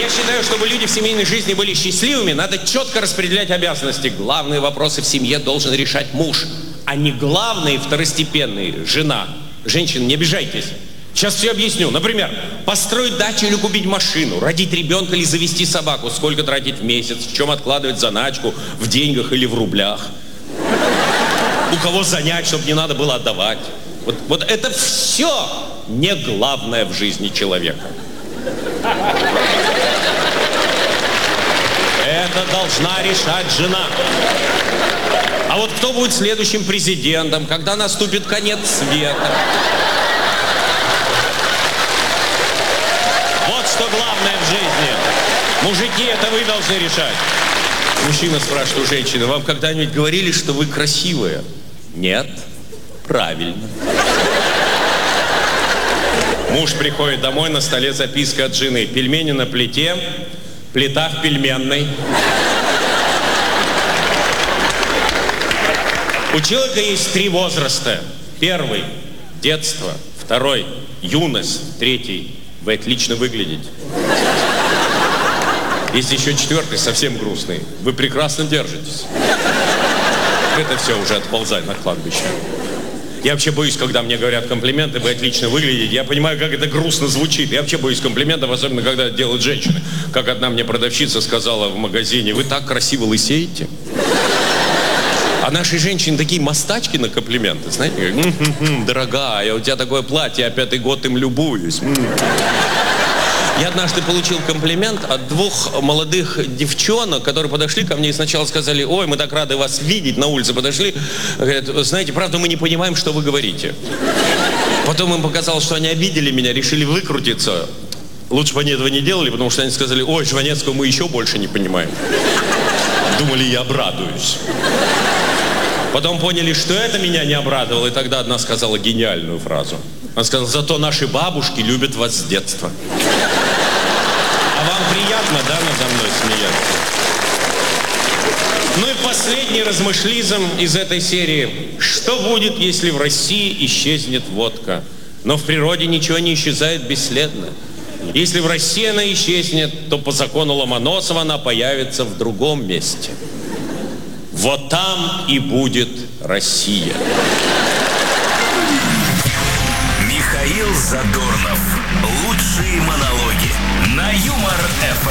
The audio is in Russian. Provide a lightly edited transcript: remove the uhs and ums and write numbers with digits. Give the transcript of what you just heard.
Я считаю, чтобы люди в семейной жизни были счастливыми, надо четко распределять обязанности. Главные вопросы в семье должен решать муж, а не главные, второстепенные, жена. Женщины, не обижайтесь. Сейчас все объясню. Например, построить дачу или купить машину, родить ребенка или завести собаку, сколько тратить в месяц, в чем откладывать заначку, в деньгах или в рублях. У кого занять, чтобы не надо было отдавать. Вот это все не главное в жизни человека. Это должна решать жена. А вот кто будет следующим президентом, когда наступит конец света? Вот что главное в жизни. Мужики, это вы должны решать. Мужчина спрашивает у женщины: вам когда-нибудь говорили, что вы красивая? Нет? Правильно. Муж приходит домой, на столе записка от жены: пельмени на плите, плита в пельменной. У человека есть 3 возраста. Первый – детство. Второй – юность. Третий – вы отлично выглядите. Есть еще 4-й, совсем грустный. Вы прекрасно держитесь. Это все уже отползать на кладбище. Я вообще боюсь, когда мне говорят комплименты: вы отлично выглядите. Я понимаю, как это грустно звучит. Я вообще боюсь комплиментов, особенно когда это делают женщины. Как одна мне продавщица сказала в магазине: вы так красиво лысеете. А наши женщины такие мастачки на комплименты, знаете, как: дорогая, у тебя такое платье, я 5-й год им любуюсь. Я однажды получил комплимент от 2 молодых девчонок, которые подошли ко мне и сначала сказали: ой, мы так рады вас видеть, на улице подошли. Говорят: знаете, правда, мы не понимаем, что вы говорите. Потом им показалось, что они обидели меня, решили выкрутиться. Лучше бы они этого не делали, потому что они сказали: ой, Жванецкого мы еще больше не понимаем. Думали, я обрадуюсь. Потом поняли, что это меня не обрадовало, и тогда одна сказала гениальную фразу. Она сказала: зато наши бабушки любят вас с детства. А вам приятно, да, надо мной смеяться? Ну и последний размышлизм из этой серии. Что будет, если в России исчезнет водка? Но в природе ничего не исчезает бесследно. Если в России она исчезнет, то по закону Ломоносова она появится в другом месте. Вот там и будет Россия. Михаил Задорнов. Лучшие монологи на Юмор ФМ.